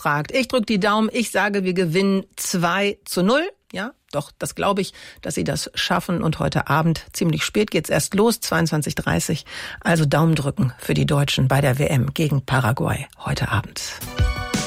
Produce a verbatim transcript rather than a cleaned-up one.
gefragt. Ich drücke die Daumen, ich sage, wir gewinnen zwei zu null. Ja, doch, das glaube ich, dass sie das schaffen. Und heute Abend, ziemlich spät, geht's erst los, zweiundzwanzig Uhr dreißig. Also Daumen drücken für die Deutschen bei der W M gegen Paraguay heute Abend.